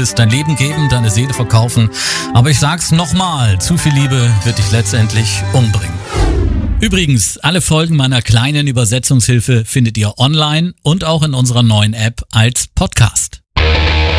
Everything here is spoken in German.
möchtest dein Leben geben, deine Seele verkaufen. Aber ich sag's nochmal, zu viel Liebe wird dich letztendlich umbringen. Übrigens, alle Folgen meiner kleinen Übersetzungshilfe findet ihr online und auch in unserer neuen App als Podcast.